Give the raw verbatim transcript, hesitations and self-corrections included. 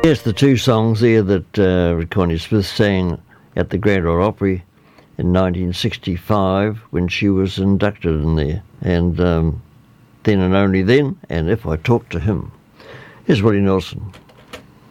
Yes, the two songs there that uh, Connie Smith sang at the Grand Ole Opry in nineteen sixty-five when she was inducted in there, and um, Then and Only Then, and If I Talk to Him. Here's Willie Nelson.